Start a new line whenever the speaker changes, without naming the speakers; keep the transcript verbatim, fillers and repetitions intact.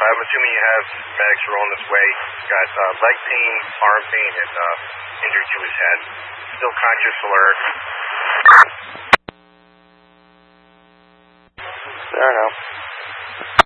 I'm assuming you have medics who are on this way. He's got uh, leg pain, arm pain, and uh, injury to his head. Still conscious, alert.
Fair enough.